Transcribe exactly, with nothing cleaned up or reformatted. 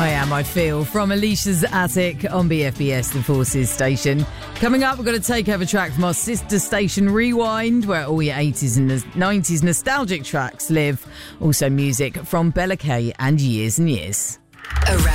I Am, I Feel, from Alicia's Attic on B F B S, the Forces station. Coming up, we've got a takeover track from our sister station Rewind, where all your eighties and nineties nostalgic tracks live. Also music from Bella K and Years and Years.